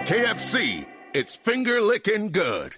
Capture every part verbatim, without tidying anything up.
K F C, it's finger-licking good.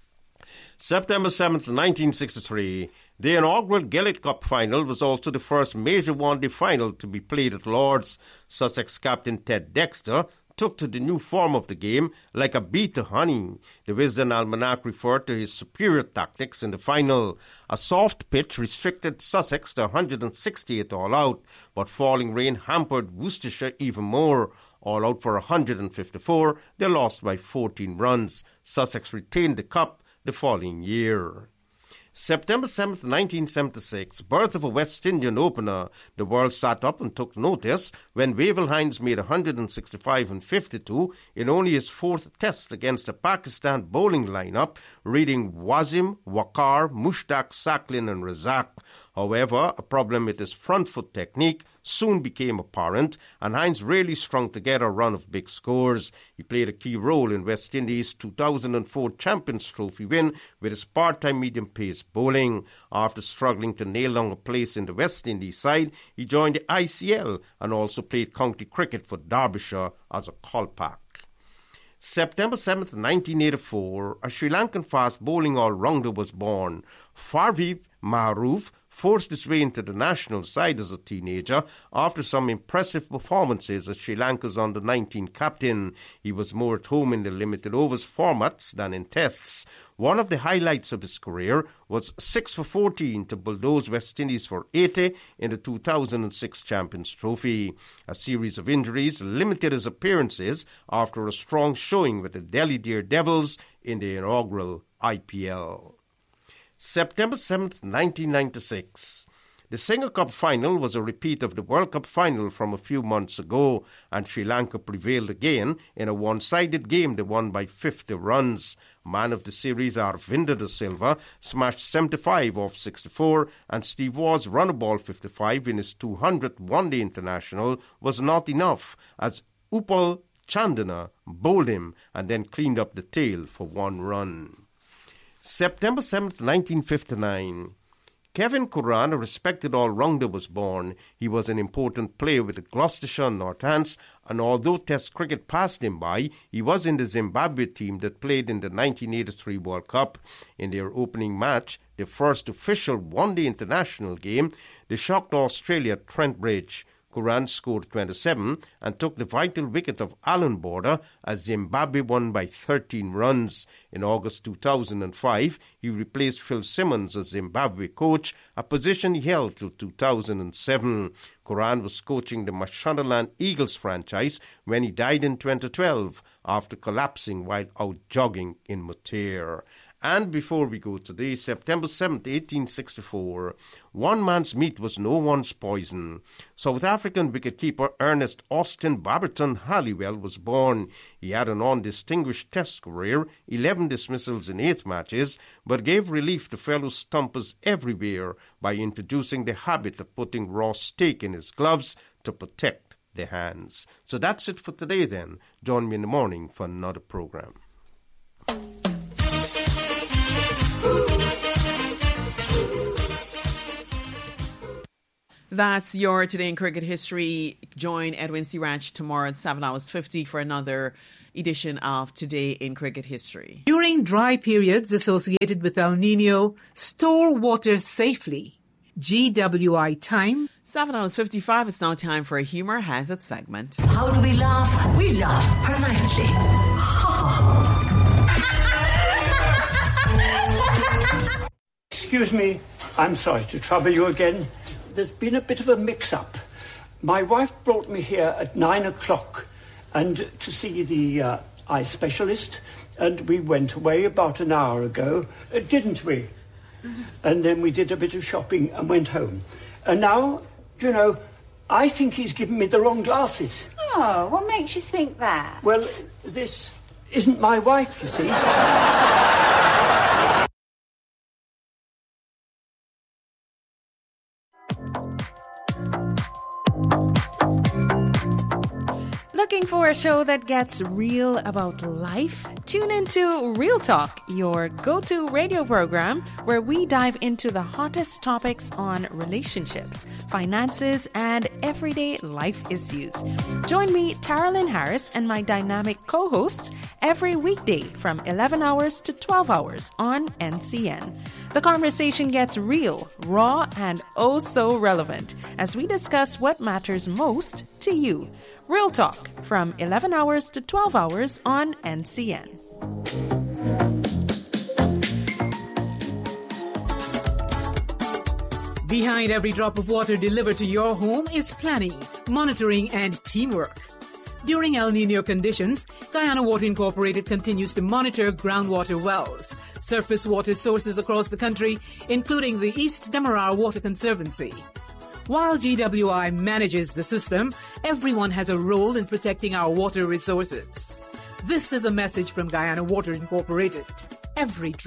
September seventh, nineteen sixty-three, the inaugural Gillett Cup final was also the first major one-day final to be played at Lord's. Sussex captain Ted Dexter took to the new form of the game like a bee to honey. The Wisden Almanac referred to his superior tactics in the final. A soft pitch restricted Sussex to one hundred sixty-eight all out, but falling rain hampered Worcestershire even more. All out for one hundred fifty-four, they lost by fourteen runs. Sussex retained the cup the following year. September seventh, nineteen seventy-six, birth of a West Indian opener. The world sat up and took notice when Wavell Hines made one hundred sixty-five and fifty-two in only his fourth test against a Pakistan bowling lineup, reading Wasim, Waqar, Mushtaq, Saqlain and Razak. However, a problem with his front foot technique soon became apparent, and Hines rarely strung together a run of big scores. He played a key role in West Indies' two thousand four Champions Trophy win with his part-time medium-pace bowling. After struggling to nail down a place in the West Indies side, he joined the I C L and also played county cricket for Derbyshire as a Kolpak. September seventh, nineteen eighty-four, a Sri Lankan fast bowling all-rounder was born. Farviv Maharoov forced his way into the national side as a teenager after some impressive performances as Sri Lanka's under nineteen captain. He was more at home in the limited overs formats than in tests. One of the highlights of his career was six for fourteen to bulldoze West Indies for eighty in the two thousand six Champions Trophy. A series of injuries limited his appearances after a strong showing with the Delhi Daredevils in the inaugural I P L. September seventh, nineteen ninety-six. The Singer Cup final was a repeat of the World Cup final from a few months ago, and Sri Lanka prevailed again in a one-sided game they won by fifty runs. Man of the series Arvinder De Silva smashed seventy-five off sixty-four, and Steve Waugh's run a ball fifty-five in his two hundredth one-day international was not enough, as Upal Chandana bowled him and then cleaned up the tail for one run. September seventh, nineteen fifty-nine. Kevin Curran, a respected all-rounder, was born. He was an important player with the Gloucestershire Northants, and although Test cricket passed him by, he was in the Zimbabwe team that played in the nineteen eighty-three World Cup. In their opening match, the first official one-day international game, they shocked Australia at Trent Bridge. Curran scored twenty-seven and took the vital wicket of Alan Border as Zimbabwe won by thirteen runs. In August two thousand five, he replaced Phil Simmons as Zimbabwe coach, a position he held till two thousand seven. Curran was coaching the Mashonaland Eagles franchise when he died in twenty twelve after collapsing while out jogging in Motair. And before we go today, September seventh, eighteen sixty-four, one man's meat was no one's poison. South African wicketkeeper Ernest Austin Barberton Halliwell was born. He had an undistinguished test career, eleven dismissals in eight matches, but gave relief to fellow stumpers everywhere by introducing the habit of putting raw steak in his gloves to protect their hands. So that's it for today then. Join me in the morning for another program. That's your Today in Cricket History. Join Edwin Siraj tomorrow at seven hours fifty for another edition of Today in Cricket History. During dry periods associated with El Nino, store water safely. G W I time. seven hours fifty-five. It's now time for a Humour Has It segment. How do we laugh? We laugh politely. Excuse me, I'm sorry to trouble you again. There's been a bit of a mix-up. My wife brought me here at nine o'clock and to see the uh, eye specialist, and we went away about an hour ago, uh, didn't we? And then we did a bit of shopping and went home. And now, you know, I think he's given me the wrong glasses. Oh, what makes you think that? Well, this isn't my wife, you see. Looking for For a show that gets real about life, tune into Real Talk, your go-to radio program where we dive into the hottest topics on relationships, finances, and everyday life issues. Join me, Taralyn Harris, and my dynamic co-hosts every weekday from eleven hours to twelve hours on N C N. The conversation gets real, raw, and oh so relevant as we discuss what matters most to you. Real Talk from eleven hours to twelve hours on N C N. Behind every drop of water delivered to your home is planning, monitoring, and teamwork. During El Nino conditions, Guyana Water Incorporated continues to monitor groundwater wells, surface water sources across the country, including the East Demerara Water Conservancy. While G W I manages the system, everyone has a role in protecting our water resources. This is a message from Guyana Water Incorporated. Every drop